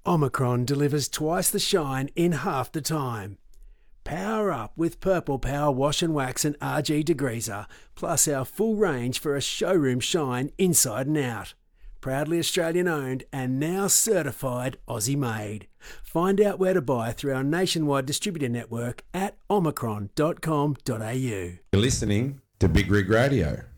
Omicron delivers twice the shine in half the time. Power up with Purple Power Wash and Wax and RG Degreaser, plus our full range for a showroom shine inside and out. Proudly Australian owned and now certified Aussie made. Find out where to buy through our nationwide distributor network at omicron.com.au. You're listening to Big Rig Radio.